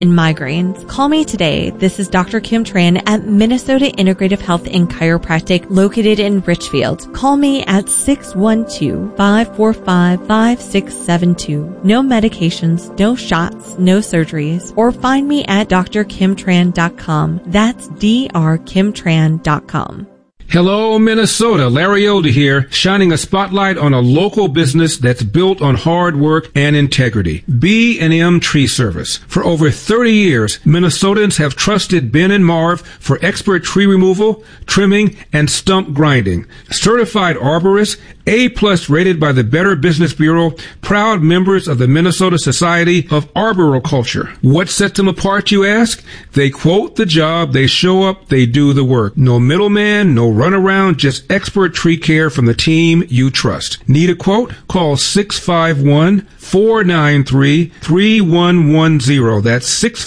and migraines. Call me today. This is Dr. Kim Tran at Minnesota Integrative Health and Chiropractic located in Richfield. Call me at 612-545-5672. No medications, no shots, no surgeries, or find me at drkimtran.com. That's drkimtran.com. Hello, Minnesota. Larry Elder here, shining a spotlight on a local business that's built on hard work and integrity. B&M Tree Service. For over 30 years, Minnesotans have trusted Ben and Marv for expert tree removal, trimming, and stump grinding. Certified arborists, A+ rated by the Better Business Bureau, proud members of the Minnesota Society of Arboriculture. What sets them apart, you ask? They quote the job, they show up, they do the work. No middleman, no runaround, just expert tree care from the team you trust. Need a quote? Call 651-493-3110. That's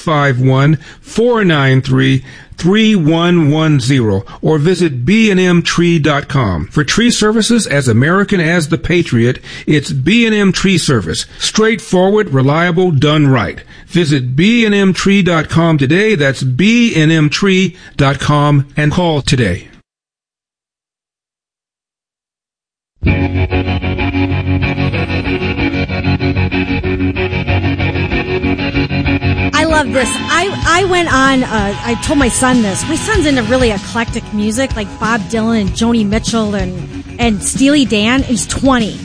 651-493-3110, or visit bnmtree.com. For tree services as American as the Patriot, it's B&M Tree Service. Straightforward, reliable, done right. Visit bnmtree.com today. That's bnmtree.com, and call today. I love this. I went on, I told my son this. My son's into really eclectic music, like Bob Dylan and Joni Mitchell and Steely Dan. He's 20.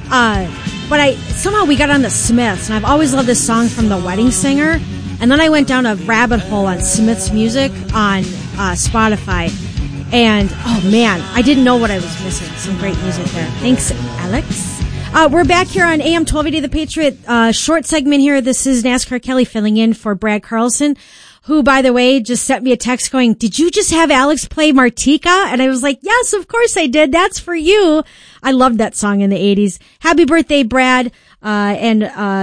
But somehow we got on the Smiths, and I've always loved this song from The Wedding Singer. And then I went down a rabbit hole on Smiths music on Spotify. And, oh man, I didn't know what I was missing. Some great music there. Thanks, Alex. We're back here on AM 1280 The Patriot. Short segment here. This is NASCAR Kelly filling in for Brad Carlson, who, by the way, just sent me a text going, did you just have Alex play Martika? And I was like, yes, of course I did. That's for you. I loved that song in the 80s. Happy birthday, Brad. And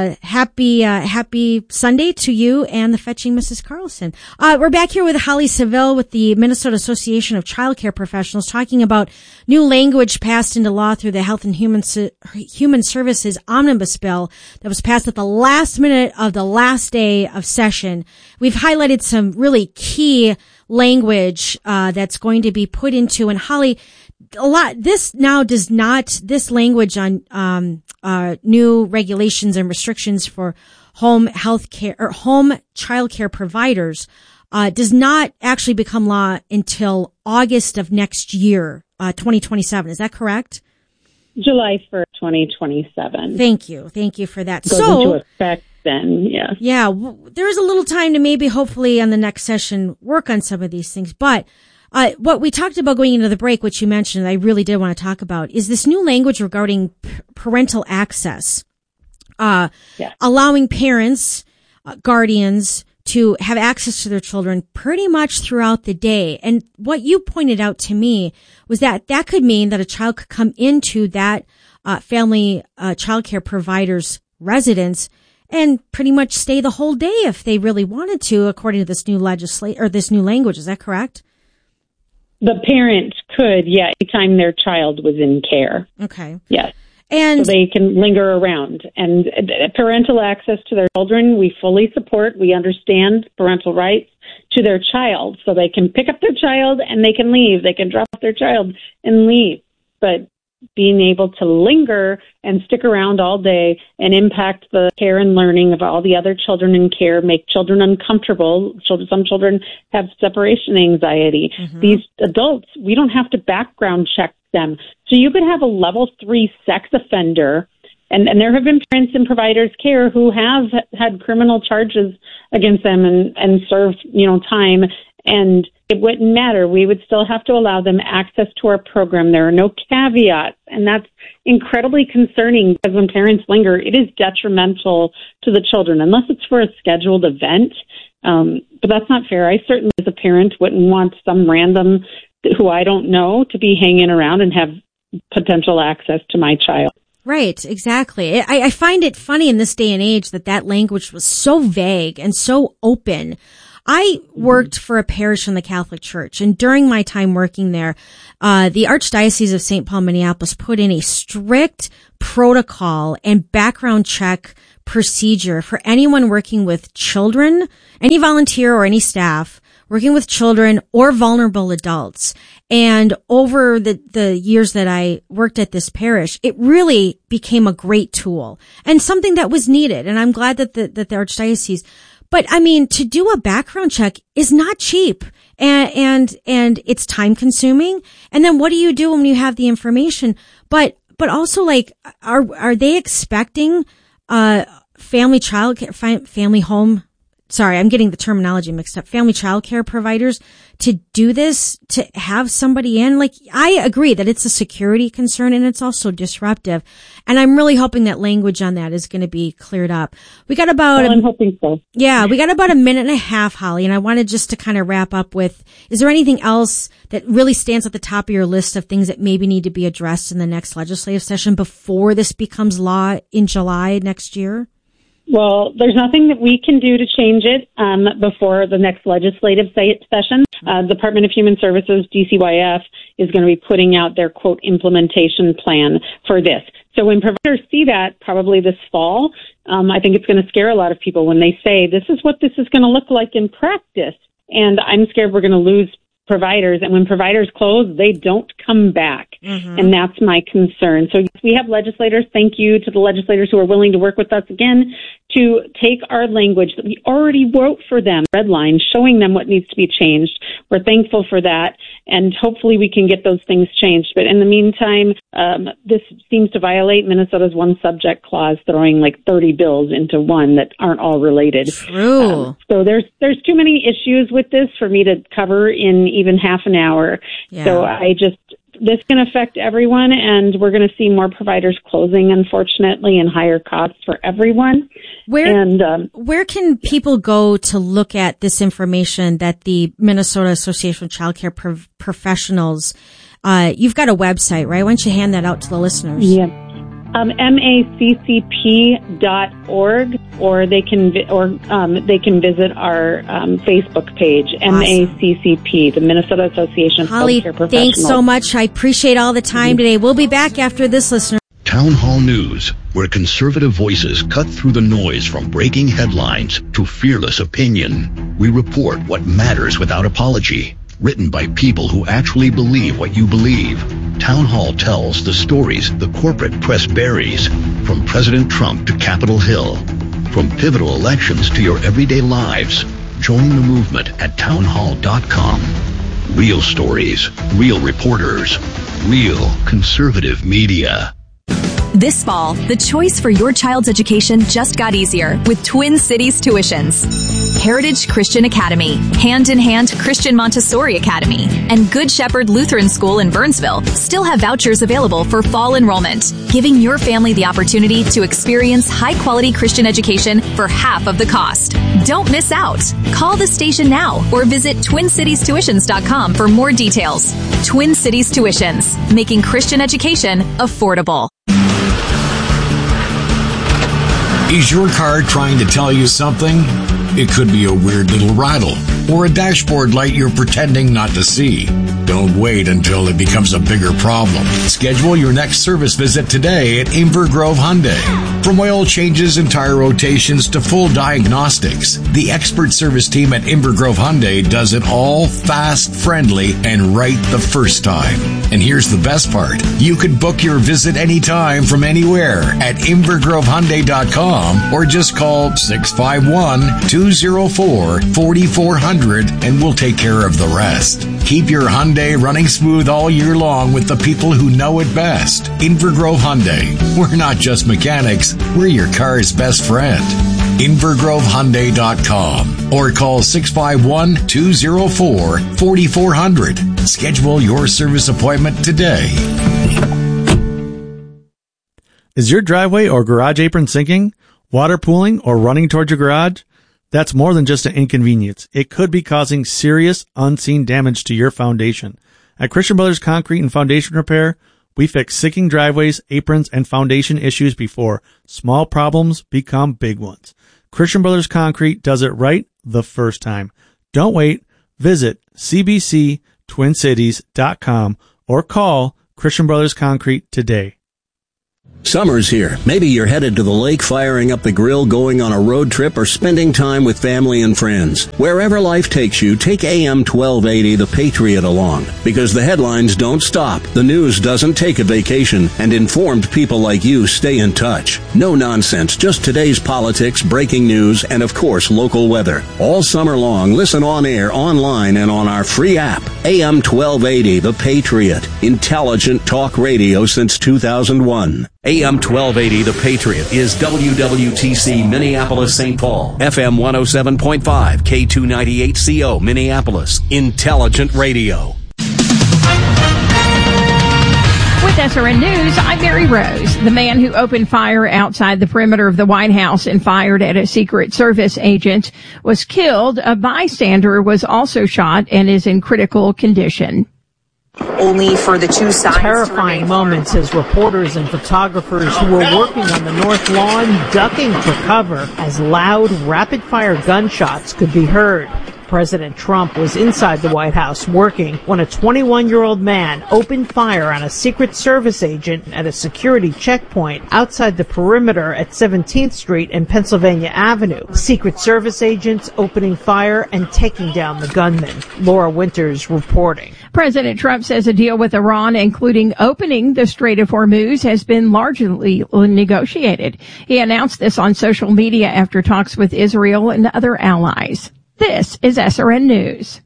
happy Sunday to you and the fetching Mrs. Carlson. We're back here with Holly Seville with the Minnesota Association of Childcare Professionals talking about new language passed into law through the Health and Human Services Omnibus Bill that was passed at the last minute of the last day of session. We've highlighted some really key language that's going to be put into, and Holly, this language on new regulations and restrictions for home health care or home child care providers does not actually become law until August of next year, 2027. Is that correct? July 1st, 2027. Thank you for that. Goes into effect then, yes. Yeah, there's a little time to maybe hopefully on the next session work on some of these things, but what we talked about going into the break, which you mentioned, I really did want to talk about, is this new language regarding parental access, allowing parents, guardians to have access to their children pretty much throughout the day. And what you pointed out to me was that could mean that a child could come into that family childcare provider's residence and pretty much stay the whole day if they really wanted to, according to this new this new language. Is that correct? The parent could, anytime their child was in care. Okay. Yes. And so they can linger around. And parental access to their children, we fully support. We understand parental rights to their child. So they can pick up their child and they can leave. They can drop their child and leave. But being able to linger and stick around all day and impact the care and learning of all the other children in care, make children uncomfortable. Some children have separation anxiety. Mm-hmm. These adults, we don't have to background check them. So you could have a level 3 sex offender, and there have been parents in providers care who have had criminal charges against them and served, time, and it wouldn't matter. We would still have to allow them access to our program. There are no caveats, and that's incredibly concerning because when parents linger, it is detrimental to the children, unless it's for a scheduled event. But that's not fair. I certainly, as a parent, wouldn't want some random who I don't know to be hanging around and have potential access to my child. Right, exactly. I find it funny in this day and age that language was so vague and so open. I worked for a parish in the Catholic Church, and during my time working there, the Archdiocese of St. Paul, Minneapolis put in a strict protocol and background check procedure for anyone working with children, any volunteer or any staff working with children or vulnerable adults. And over the years that I worked at this parish, it really became a great tool and something that was needed. And I'm glad that the Archdiocese, but I mean, to do a background check is not cheap and it's time consuming. And then what do you do when you have the information? But also, like, are they expecting, family home? Sorry, I'm getting the terminology mixed up. Family childcare providers to do this, to have somebody in. Like, I agree that it's a security concern and it's also disruptive. And I'm really hoping that language on that is going to be cleared up. We got about, I'm hoping so. Yeah, we got about a minute and a half, Holly. And I wanted just to kind of wrap up with, is there anything else that really stands at the top of your list of things that maybe need to be addressed in the next legislative session before this becomes law in July next year? Well, there's nothing that we can do to change it before the next legislative session. Department of Human Services, DCYF, is going to be putting out their, quote, implementation plan for this. So when providers see that probably this fall, I think it's going to scare a lot of people when they say, this is what this is going to look like in practice. And I'm scared we're going to lose providers, and when providers close, they don't come back. Mm-hmm. And that's my concern. So we have legislators. Thank you to the legislators who are willing to work with us again to take our language that we already wrote for them, red line, showing them what needs to be changed. We're thankful for that, and hopefully we can get those things changed. But in the meantime, this seems to violate Minnesota's one subject clause, throwing like 30 bills into one that aren't all related. True. So there's too many issues with this for me to cover in even half an hour. Yeah. So this can affect everyone, and we're going to see more providers closing, unfortunately, and higher costs for everyone. Where can people go to look at this information that the Minnesota Association of Child Care Professionals, you've got a website, right? Why don't you hand that out to the listeners? Yeah. maccp.org, or they can visit our Facebook page, awesome. MACCP, the Minnesota Association of Holly, Healthcare Professionals. Thanks so much. I appreciate all the time today. We'll be back after this, listener. Town Hall News, where conservative voices cut through the noise from breaking headlines to fearless opinion. We report what matters without apology. Written by people who actually believe what you believe. Town Hall tells the stories the corporate press buries, from President Trump to Capitol Hill, from pivotal elections to your everyday lives. Join the movement at townhall.com. Real stories, real reporters, real conservative media. This fall, the choice for your child's education just got easier with Twin Cities Tuitions. Heritage Christian Academy, Hand in Hand Christian Montessori Academy, and Good Shepherd Lutheran School in Burnsville still have vouchers available for fall enrollment, giving your family the opportunity to experience high-quality Christian education for half of the cost. Don't miss out. Call the station now or visit TwinCitiesTuitions.com for more details. Twin Cities Tuitions, making Christian education affordable. Is your car trying to tell you something? It could be a weird little rattle or a dashboard light you're pretending not to see. Don't wait until it becomes a bigger problem. Schedule your next service visit today at Inver Grove Hyundai. From oil changes and tire rotations to full diagnostics, the expert service team at Inver Grove Hyundai does it all fast, friendly, and right the first time. And here's the best part. You can book your visit anytime from anywhere at invergrovehyundai.com or just call 651-204-4400 and we'll take care of the rest. Keep your Hyundai running smooth all year long with the people who know it best. Inver Grove Hyundai. We're not just mechanics, we're your car's best friend. invergrovehyundai.com or call 651-204-4400. Schedule your service appointment today. Is your driveway or garage apron sinking, water pooling, or running towards your garage? That's more than just an inconvenience. It could be causing serious, unseen damage to your foundation. At Christian Brothers Concrete and Foundation Repair, we fix sinking driveways, aprons, and foundation issues before small problems become big ones. Christian Brothers Concrete does it right the first time. Don't wait. Visit cbctwincities.com or call Christian Brothers Concrete today. Summer's here. Maybe you're headed to the lake, firing up the grill, going on a road trip, or spending time with family and friends. Wherever life takes you, take AM 1280 The Patriot along. Because the headlines don't stop, the news doesn't take a vacation, and informed people like you stay in touch. No nonsense, just today's politics, breaking news, and of course, local weather. All summer long, listen on air, online, and on our free app. AM 1280 The Patriot. Intelligent talk radio since 2001. AM 1280 The Patriot is WWTC Minneapolis St. Paul, FM 107.5, K298CO Minneapolis, Intelligent Radio. With SRN News, I'm Mary Rose. The man who opened fire outside the perimeter of the White House and fired at a Secret Service agent was killed. A bystander was also shot and is in critical condition. Only for the two sides. Terrifying moments as reporters and photographers who were working on the North Lawn ducking for cover as loud, rapid-fire gunshots could be heard. President Trump was inside the White House working when a 21-year-old man opened fire on a Secret Service agent at a security checkpoint outside the perimeter at 17th Street and Pennsylvania Avenue. Secret Service agents opening fire and taking down the gunman. Laura Winters reporting. President Trump says a deal with Iran, including opening the Strait of Hormuz, has been largely negotiated. He announced this on social media after talks with Israel and other allies. This is SRN News.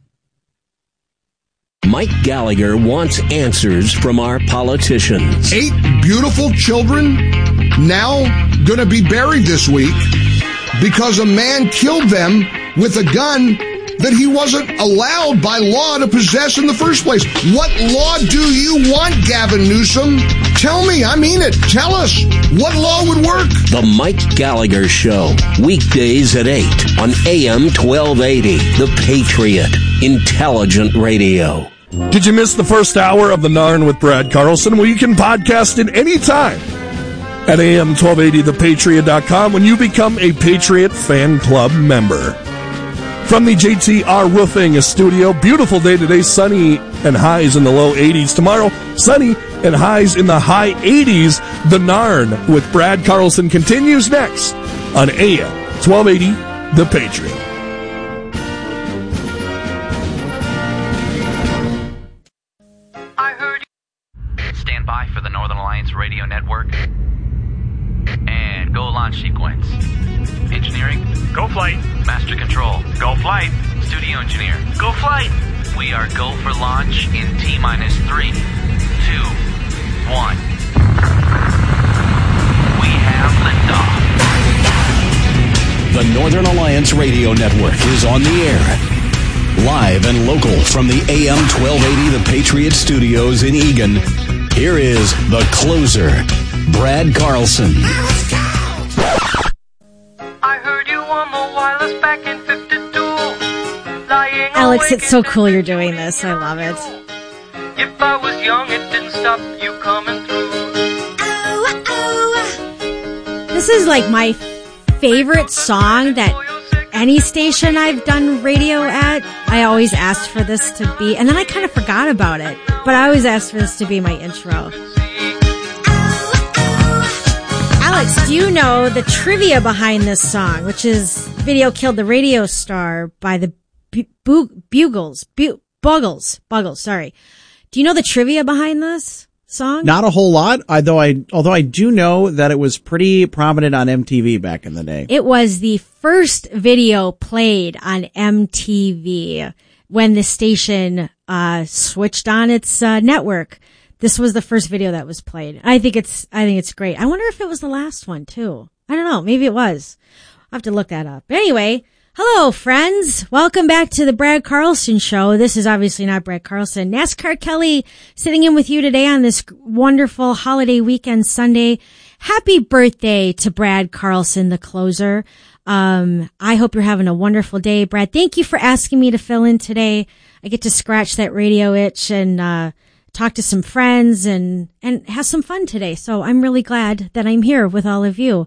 Mike Gallagher wants answers from our politicians. 8 beautiful children now going to be buried this week because a man killed them with a gun that he wasn't allowed by law to possess in the first place. What law do you want, Gavin Newsom? Tell me, I mean it. Tell us. What law would work? The Mike Gallagher Show, weekdays at 8 on AM 1280, The Patriot, Intelligent Radio. Did you miss the first hour of The Narn with Brad Carlson? Well, you can podcast it anytime at am1280thepatriot.com when you become a Patriot Fan Club member. From the JTR Roofing studio, beautiful day today, sunny and highs in the low 80s. Tomorrow, sunny and highs in the high 80s. The Narn with Brad Carlson continues next on AM 1280, The Patriot. Stand by for the Northern Alliance Radio Network. And go launch sequence. Engineering, go flight. Master control, go flight. Studio engineer, go flight. We are go for launch in T-minus 3, 2, 1. We have liftoff. The Northern Alliance Radio Network is on the air. Live and local from the AM 1280 The Patriot Studios in Eagan. Here is the closer, Brad Carlson. I heard you on the wireless back in 52. Alex, it's so cool you're doing this. I love it. If I was young, it didn't stop you coming through. This is like my favorite song that any station I've done radio at, I always asked for this to be, and then I kind of forgot about it, but I always asked for this to be my intro. Alex, do you know the trivia behind this song, which is Video Killed the Radio Star by the Buggles, sorry. Do you know the trivia behind this song? Not a whole lot, although I do know that it was pretty prominent on MTV back in the day. It was the first video played on MTV when the station switched on its network. This was the first video that was played. I think it's great. I wonder if it was the last one too. I don't know. Maybe it was. I'll have to look that up. But anyway, hello friends. Welcome back to the Brad Carlson Show. This is obviously not Brad Carlson. NASCAR Kelly sitting in with you today on this wonderful holiday weekend Sunday. Happy birthday to Brad Carlson, the closer. I hope you're having a wonderful day. Brad, thank you for asking me to fill in today. I get to scratch that radio itch and, talk to some friends and have some fun today. So I'm really glad that I'm here with all of you.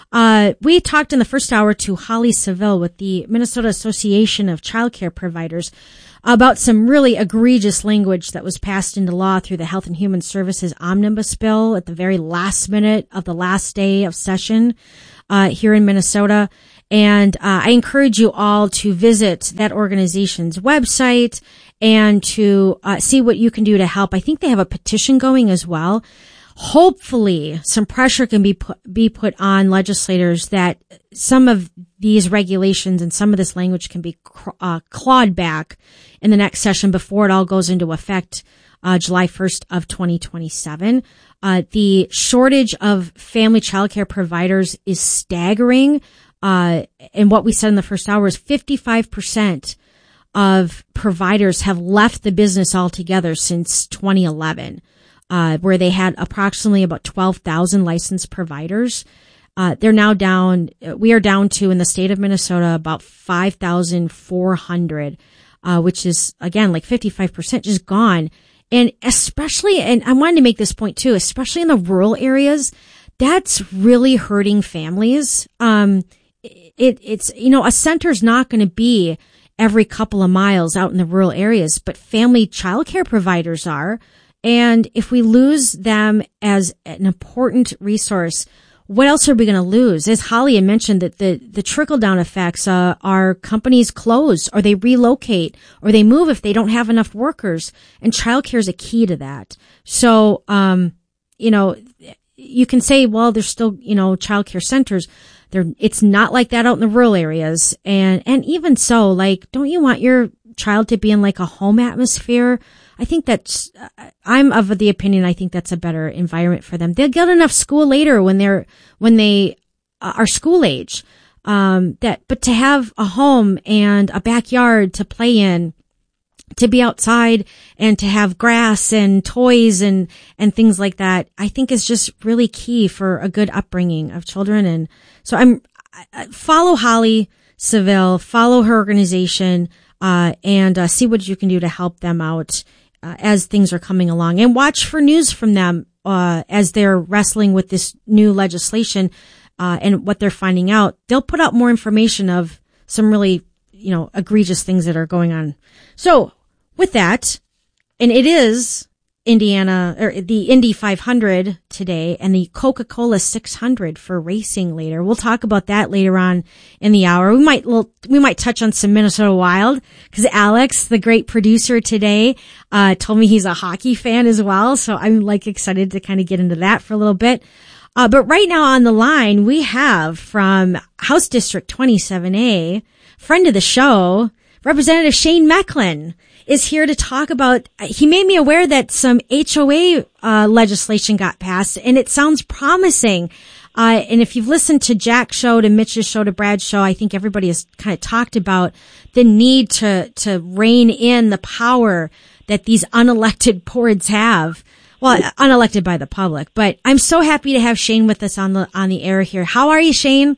We talked in the first hour to Holly Seville with the Minnesota Association of Child Care Providers about some really egregious language that was passed into law through the Health and Human Services Omnibus Bill at the very last minute of the last day of session here in Minnesota. And I encourage you all to visit that organization's website and to see what you can do to help. I think they have a petition going as well. Hopefully some pressure can be put on legislators that some of these regulations and some of this language can be clawed back in the next session before it all goes into effect July 1st of 2027. The shortage of family child care providers is staggering. And what we said in the first hour is 55% of providers have left the business altogether since 2011. Where they had approximately about 12,000 licensed providers. They're now down, we are down to, in the state of Minnesota, about 5,400, which is, again, like 55% just gone. And especially, and I wanted to make this point too, especially in the rural areas, that's really hurting families. It's, a center's not going to be every couple of miles out in the rural areas, but family childcare providers are. And if we lose them as an important resource, what else are we going to lose? As Holly had mentioned, that the trickle-down effects are companies close or they relocate or they move if they don't have enough workers. And childcare is a key to that. So, you can say, well, there's still, childcare centers. It's not like that out in the rural areas. And even so, like, don't you want your child to be in like a home atmosphere? I think I'm of the opinion, I think that's a better environment for them. They'll get enough school later when they are school age. But to have a home and a backyard to play in, to be outside and to have grass and toys and things like that, I think is just really key for a good upbringing of children. And so follow Holly Seville, follow her organization, and see what you can do to help them out as things are coming along, and watch for news from them as they're wrestling with this new legislation and what they're finding out. They'll put out more information of some really, egregious things that are going on. So with that, and it is Indiana, or the Indy 500 today, and the Coca-Cola 600 for racing later. We'll talk about that later on in the hour. We might touch on some Minnesota Wild, because Alex, the great producer today, told me he's a hockey fan as well. So I'm excited to kind of get into that for a little bit. But right now on the line, we have from House District 27A, friend of the show, Representative Shane Mecklin is here to talk about, he made me aware that some HOA legislation got passed, and it sounds promising. And if you've listened to Jack's show, to Mitch's show, to Brad's show, I think everybody has kind of talked about the need to rein in the power that these unelected boards have. Well, unelected by the public. But I'm so happy to have Shane with us on the air here. How are you, Shane?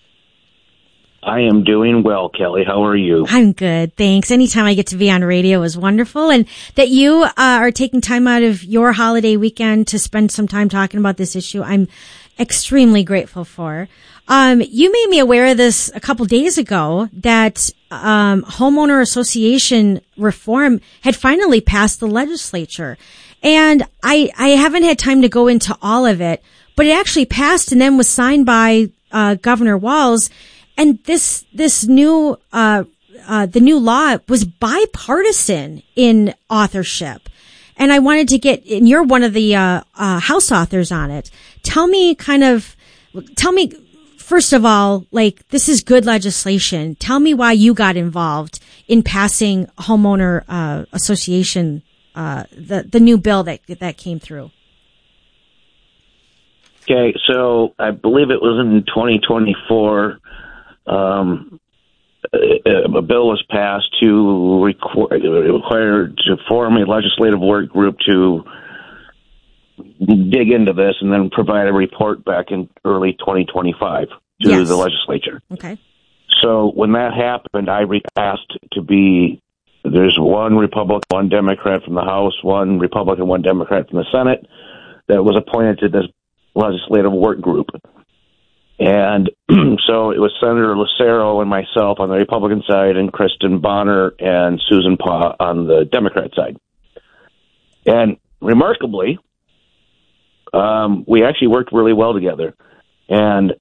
I am doing well, Kelly. How are you? I'm good, thanks. Anytime I get to be on radio is wonderful, and that you are taking time out of your holiday weekend to spend some time talking about this issue, I'm extremely grateful for. You made me aware of this a couple days ago, that homeowner association reform had finally passed the legislature, and I haven't had time to go into all of it, but it actually passed and then was signed by Governor Walz. And this new, the new law was bipartisan in authorship. And I wanted to and you're one of the, House authors on it. Tell me first of all, this is good legislation. Tell me why you got involved in passing homeowner, association, the new bill that came through. Okay. So I believe it was in 2024. A bill was passed to require to form a legislative work group to dig into this and then provide a report back in early 2025 to the legislature. Okay. So when that happened, I asked to be, there's one Republican, one Democrat from the House, one Republican, one Democrat from the Senate that was appointed to this legislative work group. And so it was Senator Lucero and myself on the Republican side, and Kristen Bonner and Susan Pah on the Democrat side. And remarkably, we actually worked really well together. And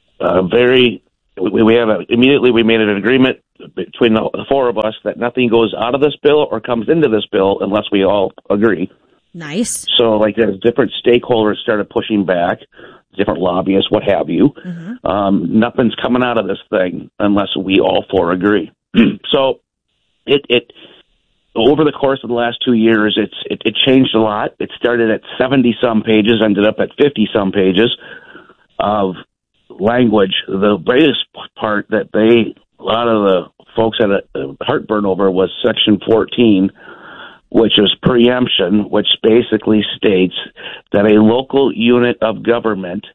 immediately we made an agreement between the four of us that nothing goes out of this bill or comes into this bill unless we all agree. Nice. So, like, there's different stakeholders started pushing back, different lobbyists, what have you. Mm-hmm. Nothing's coming out of this thing unless we all four agree. So, it over the course of the last 2 years, it changed a lot. It started at 70-some pages, ended up at 50-some pages of language. The greatest part that a lot of the folks had a heartburn over was Section 14, which is preemption, which basically states that a local unit of government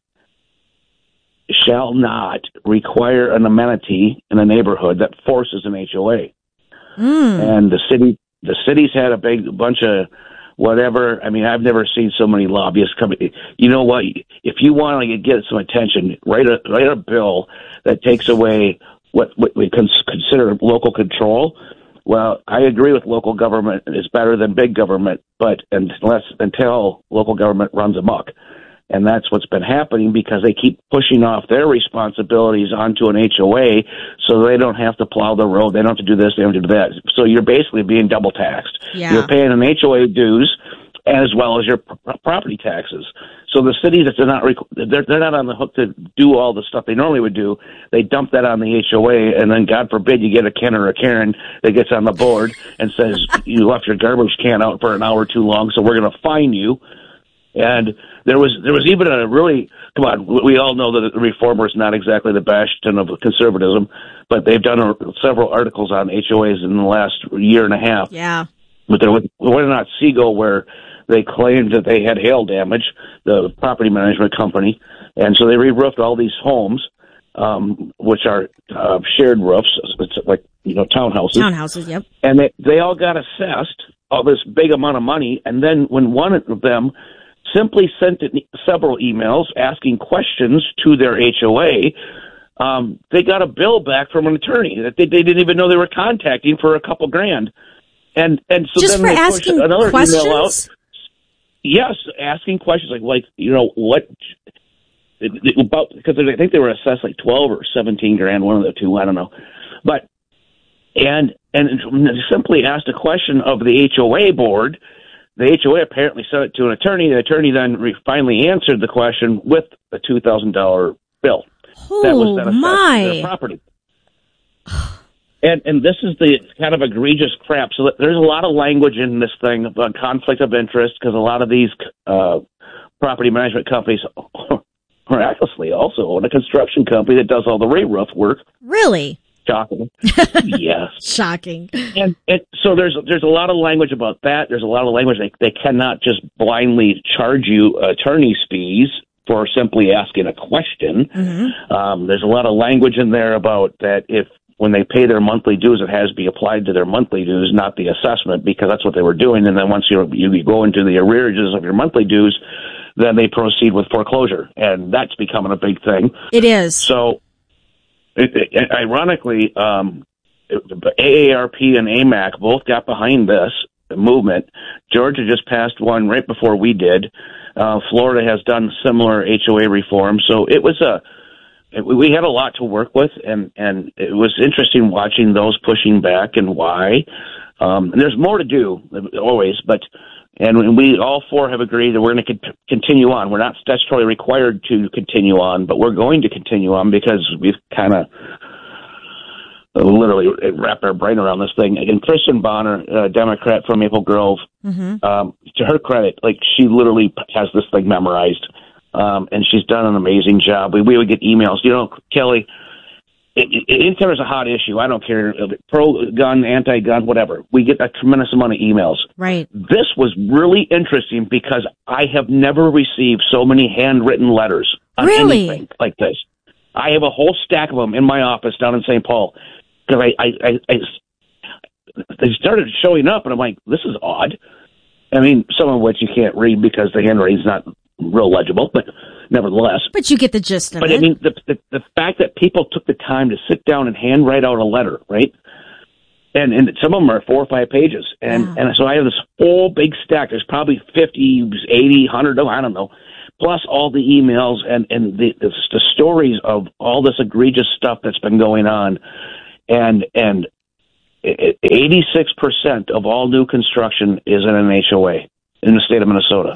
shall not require an amenity in a neighborhood that forces an HOA. And the city's had a bunch of whatever. I mean, I've never seen so many lobbyists come. You know what? If you want to get some attention, write a bill that takes away what we consider local control. Well, I agree with local government is better than big government, but until local government runs amok. And that's what's been happening because they keep pushing off their responsibilities onto an HOA so they don't have to plow the road. They don't have to do this. They don't have to do that. So you're basically being double taxed. Yeah. You're paying an HOA dues as well as your property taxes. So the cities that they're not on the hook to do all the stuff they normally would do. They dump that on the HOA, and then God forbid you get a Ken or a Karen that gets on the board and says you left your garbage can out for an hour too long, so we're going to fine you. And there was even a really, come on, we all know that the Reformer is not exactly the bastion of conservatism, but they've done several articles on HOAs in the last year and a half. Yeah. But there was not Seago where they claimed that they had hail damage, the property management company, and so they re-roofed all these homes, which are shared roofs. It's like, townhouses. Townhouses, yep. And they all got assessed all this big amount of money, and then when one of them simply sent several emails asking questions to their HOA, they got a bill back from an attorney that they didn't even know they were contacting for a couple grand. And so just then for they asking pushed another questions? email out. Yes, asking questions what about, because I think they were assessed like 12 or 17 grand, one of the two, I don't know. But and simply asked a question of the HOA board. The HOA apparently sent it to an attorney. The attorney then finally answered the question with a $2,000 bill that was then assessed to their property. And this is the kind of egregious crap. So there's a lot of language in this thing about conflict of interest because a lot of these property management companies miraculously also own a construction company that does all the re-roof work. Really? Shocking. Yes. Shocking. And so there's a lot of language about that. There's a lot of language they cannot just blindly charge you attorney's fees for simply asking a question. Mm-hmm. There's a lot of language in there about that when they pay their monthly dues, it has to be applied to their monthly dues, not the assessment, because that's what they were doing. And then once you go into the arrearages of your monthly dues, then they proceed with foreclosure. And that's becoming a big thing. It is. So, ironically, AARP and AMAC both got behind this movement. Georgia just passed one right before we did. Florida has done similar HOA reform. So it was we had a lot to work with, and it was interesting watching those pushing back and why. And there's more to do, always, and we all four have agreed that we're going to continue on. We're not statutorily required to continue on, but we're going to continue on because we've kind of literally wrapped our brain around this thing. And Kristen Bonner, a Democrat from Maple Grove, to her credit, she literally has this thing memorized. And she's done an amazing job. We would get emails. Kelly, anytime there's a hot issue, I don't care, pro-gun, anti-gun, whatever, we get a tremendous amount of emails. Right. This was really interesting because I have never received so many handwritten letters on anything like this. I have a whole stack of them in my office down in St. Paul because they started showing up, and I'm like, this is odd. I mean, some of which you can't read because the handwriting's not real legible, but nevertheless. But you get the gist of it. But I mean, the fact that people took the time to sit down and handwrite out a letter, right? And some of them are 4 or 5 pages. And so I have this whole big stack. There's probably 50, 80, 100, I don't know, plus all the emails and the stories of all this egregious stuff that's been going on. And 86% of all new construction is in an HOA in the state of Minnesota.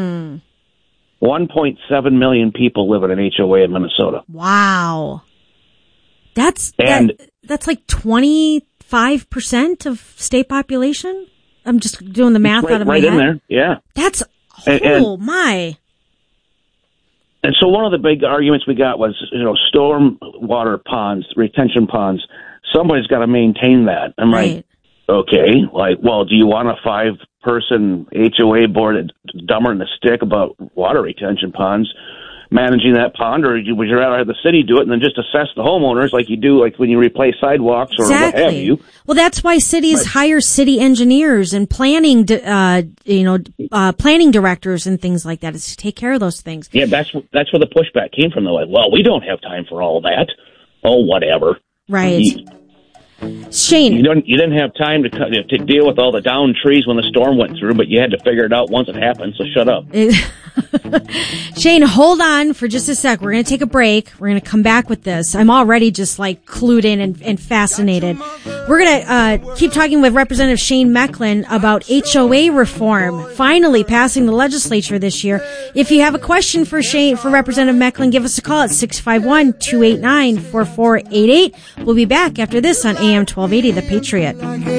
1.7 million people live in an HOA in Minnesota. Wow. That's like 25% of state population? I'm just doing the math out of my head. Right in there, yeah. That's, my. And so one of the big arguments we got was, storm water ponds, retention ponds. Somebody's got to maintain that. I'm like, okay, well, do you want a 5-person HOA board that's dumber than a stick about water retention ponds managing that pond, or would you rather have the city do it and then just assess the homeowners like you do, like when you replace sidewalks or what have you? Well, that's why cities hire city engineers and planning, planning directors and things like that, is to take care of those things. Yeah, that's where the pushback came from. Though, like, well, we don't have time for all that. Oh, whatever. Right. Shane, you didn't have time to deal with all the downed trees when the storm went through, but you had to figure it out once it happened. So shut up. Shane, hold on for just a sec. We're going to take a break. We're going to come back with this. I'm already just clued in and fascinated. We're going to keep talking with Representative Shane Mecklin about HOA reform finally passing the legislature this year. If you have a question for Representative Mecklin, give us a call at 651-289-4488. We'll be back after this on AM 1280, The Patriot.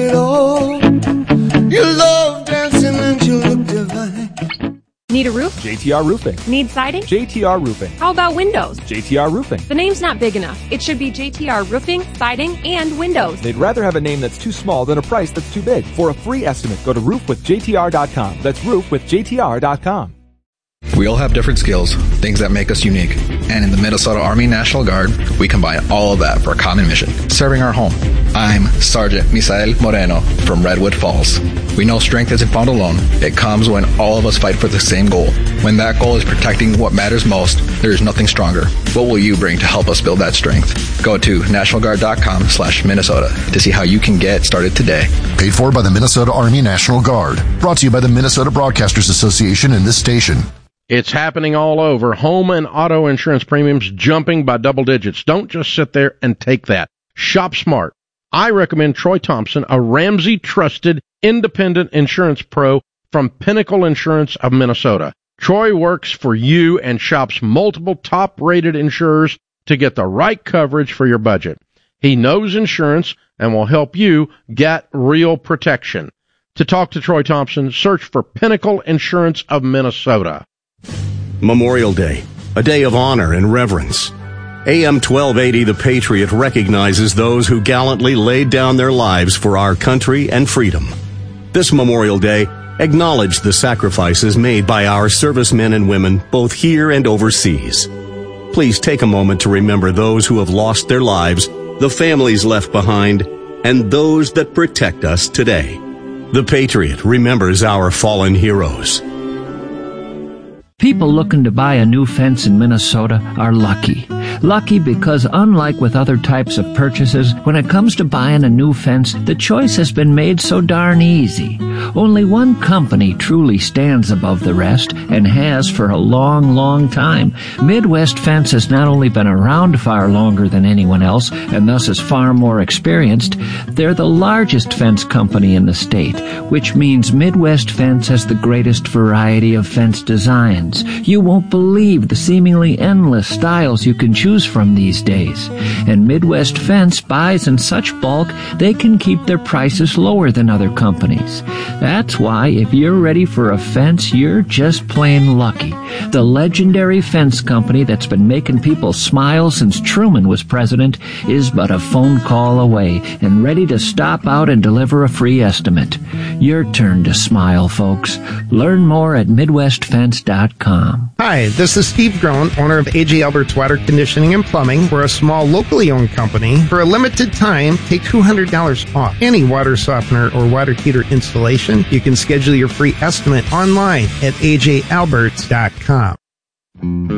You love dancing and you look divine. Need a roof? JTR Roofing. Need siding? JTR Roofing. How about windows? JTR Roofing. The name's not big enough. It should be JTR Roofing, Siding, and Windows. They'd rather have a name that's too small than a price that's too big. For a free estimate, go to roofwithjtr.com. That's roofwithjtr.com. We all have different skills, things that make us unique. And in the Minnesota Army National Guard, we combine all of that for a common mission, serving our home. I'm Sergeant Misael Moreno from Redwood Falls. We know strength isn't found alone. It comes when all of us fight for the same goal. When that goal is protecting what matters most, there is nothing stronger. What will you bring to help us build that strength? Go to nationalguard.com/Minnesota to see how you can get started today. Paid for by the Minnesota Army National Guard. Brought to you by the Minnesota Broadcasters Association and this station. It's happening all over. Home and auto insurance premiums jumping by double digits. Don't just sit there and take that. Shop smart. I recommend Troy Thompson, a Ramsey-trusted independent insurance pro from Pinnacle Insurance of Minnesota. Troy works for you and shops multiple top-rated insurers to get the right coverage for your budget. He knows insurance and will help you get real protection. To talk to Troy Thompson, search for Pinnacle Insurance of Minnesota. Memorial Day, a day of honor and reverence. AM 1280 The Patriot recognizes those who gallantly laid down their lives for our country and freedom. This Memorial Day, acknowledge the sacrifices made by our servicemen and women both here and overseas. Please take a moment to remember those who have lost their lives, the families left behind, and those that protect us today. The Patriot remembers our fallen heroes. People looking to buy a new fence in Minnesota are lucky. Lucky because unlike with other types of purchases, when it comes to buying a new fence, the choice has been made so darn easy. Only one company truly stands above the rest and has for a long, long time. Midwest Fence has not only been around far longer than anyone else and thus is far more experienced, they're the largest fence company in the state, which means Midwest Fence has the greatest variety of fence designs. You won't believe the seemingly endless styles you can choose from these days. And Midwest Fence buys in such bulk, they can keep their prices lower than other companies. That's why if you're ready for a fence, you're just plain lucky. The legendary fence company that's been making people smile since Truman was president is but a phone call away and ready to stop out and deliver a free estimate. Your turn to smile, folks. Learn more at MidwestFence.com. Hi, this is Steve Groen, owner of A.J. Albert's Water Conditioning and Plumbing. We're a small, locally owned company. For a limited time, take $200 off any water softener or water heater installation. You can schedule your free estimate online at AJAlberts.com.